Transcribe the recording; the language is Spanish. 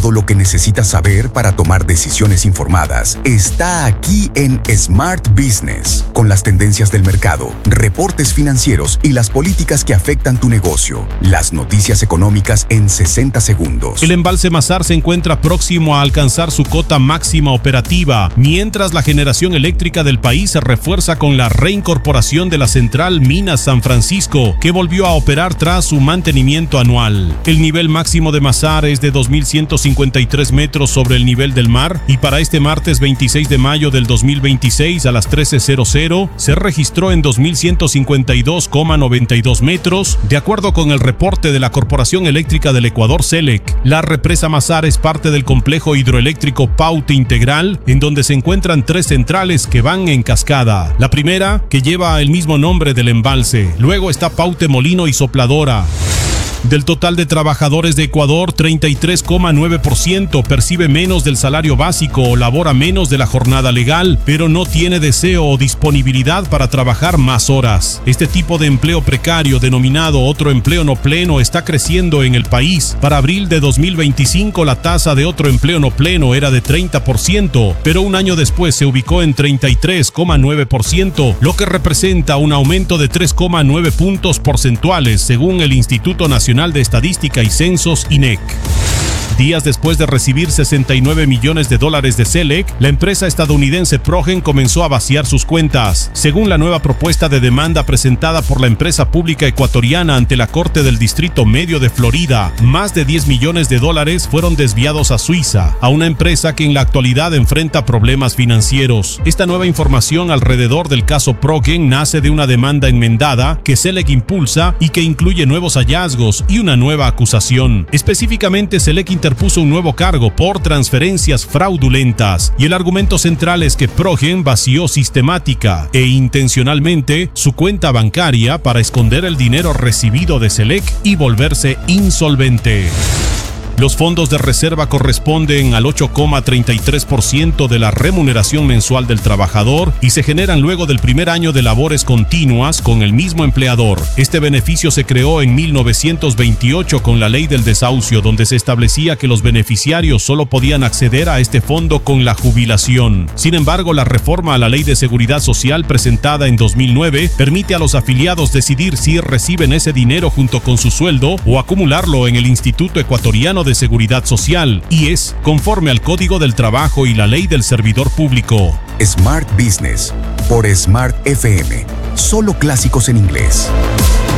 Todo lo que necesitas saber para tomar decisiones informadas está aquí en Smart Business, con las tendencias del mercado, reportes financieros y las políticas que afectan tu negocio. Las noticias económicas en 60 segundos. El embalse Mazar se encuentra próximo a alcanzar su cota máxima operativa, mientras la generación eléctrica del país se refuerza con la reincorporación de la central Minas San Francisco, que volvió a operar tras su mantenimiento anual. El nivel máximo de Mazar es de 2.153 metros sobre el nivel del mar, y para este martes 26 de mayo del 2026 a las 13:00 se registró en 2.152,92 metros, de acuerdo con el reporte de la Corporación Eléctrica del Ecuador, CELEC. La represa Mazar es parte del complejo hidroeléctrico Paute Integral, en donde se encuentran 3 centrales que van en cascada. La primera, que lleva el mismo nombre del embalse. Luego está Paute Molino y Sopladora. Del total de trabajadores de Ecuador, 33,9% percibe menos del salario básico o labora menos de la jornada legal, pero no tiene deseo o disponibilidad para trabajar más horas. Este tipo de empleo precario, denominado otro empleo no pleno, está creciendo en el país. Para abril de 2025, la tasa de otro empleo no pleno era de 30%, pero un año después se ubicó en 33,9%, lo que representa un aumento de 3,9 puntos porcentuales, según el Instituto Nacional de Estadística y Censos, INEC. Días después de recibir $69 millones de CELEC, la empresa estadounidense Progen comenzó a vaciar sus cuentas. Según la nueva propuesta de demanda presentada por la empresa pública ecuatoriana ante la Corte del Distrito Medio de Florida, más de $10 millones fueron desviados a Suiza, a una empresa que en la actualidad enfrenta problemas financieros. Esta nueva información alrededor del caso Progen nace de una demanda enmendada que CELEC impulsa y que incluye nuevos hallazgos y una nueva acusación. Específicamente, CELEC interpuso un nuevo cargo por transferencias fraudulentas, y el argumento central es que Progen vació sistemática e intencionalmente su cuenta bancaria para esconder el dinero recibido de CELEC y volverse insolvente. Los fondos de reserva corresponden al 8,33% de la remuneración mensual del trabajador y se generan luego del primer año de labores continuas con el mismo empleador. Este beneficio se creó en 1928 con la Ley del Desahucio, donde se establecía que los beneficiarios solo podían acceder a este fondo con la jubilación. Sin embargo, la reforma a la Ley de Seguridad Social presentada en 2009 permite a los afiliados decidir si reciben ese dinero junto con su sueldo o acumularlo en el Instituto Ecuatoriano de Seguridad Social, y es conforme al Código del Trabajo y la Ley del Servidor Público. Smart Business por Smart FM. Solo clásicos en inglés.